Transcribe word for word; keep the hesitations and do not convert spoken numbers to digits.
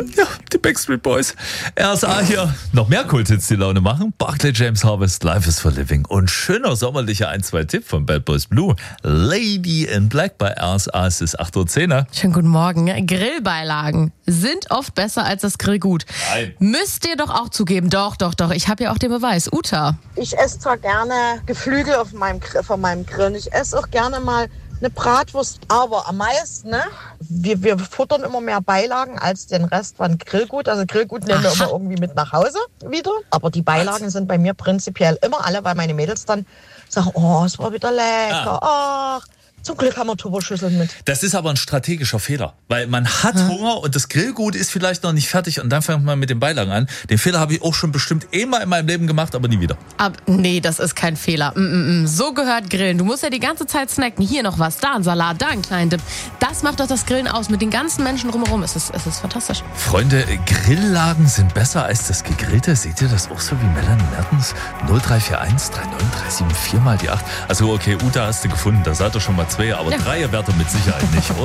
Ja, die Backstreet Boys. R S A hier. Noch mehr Kulthits, die Laune machen. Barclay James Harvest, Life is for Living. Und schöner sommerlicher ein zwei Tipp von Bad Boys Blue. Lady in Black bei R S A. Es ist acht Uhr zehn. Schönen guten Morgen. Grillbeilagen sind oft besser als das Grillgut. Nein. Müsst ihr doch auch zugeben. Doch, doch, doch. Ich habe ja auch den Beweis. Uta. Ich esse zwar gerne Geflügel auf meinem, Gr- von meinem Grill. Ich esse auch gerne mal eine Bratwurst. Aber am meisten, ne? Wir, wir futtern immer mehr Beilagen als den Rest von Grillgut. Also Grillgut nehmen wir Aha. immer irgendwie mit nach Hause wieder. Aber die Beilagen sind bei mir prinzipiell immer alle, weil meine Mädels dann sagen, oh, es war wieder lecker. Ach, zum Glück haben wir Turboschüsseln mit. Das ist aber ein strategischer Fehler, weil man hat Hunger und das Grillgut ist vielleicht noch nicht fertig und dann fängt man mit den Beilagen an. Den Fehler habe ich auch schon bestimmt einmal in meinem Leben gemacht, aber nie wieder. Ab, nee, das ist kein Fehler. Mm, mm, mm. So gehört Grillen. Du musst ja die ganze Zeit snacken. Hier noch was, da ein Salat, da einen kleinen Dip. Das macht doch das Grillen aus. Mit den ganzen Menschen drumherum. Es ist, es ist fantastisch. Freunde, Grilllagen sind besser als das Gegrillte. Seht ihr das auch so wie Melanie Mertens? null drei vier eins drei neun drei sieben vier mal die acht. Also okay, Uta hast du gefunden, da seid ihr schon mal zwei, aber Ja. drei Werte mit Sicherheit nicht.